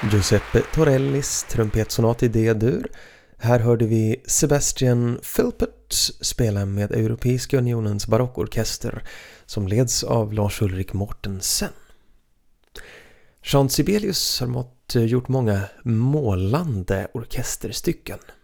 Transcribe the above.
Giuseppe Torellis trumpetsonat i D-dur. Här hörde vi Sebastian Philpott spela med Europeiska unionens barockorkester som leds av Lars-Ulrik Mortensen. Jean Sibelius har gjort många målande orkesterstycken.